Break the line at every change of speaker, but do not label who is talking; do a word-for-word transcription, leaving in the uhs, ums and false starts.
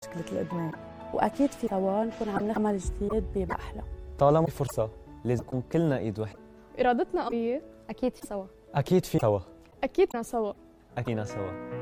مشكلة الإدمان، وأكيد في سوا نكون عم نعمل جديد بيبقى أحلى.
طالما في فرصة لازم نكون كلنا إيد واحدة.
إرادتنا قوية،
أكيد في سوا.
أكيد في سوا.
أكيد سوا.
أكيد سوا.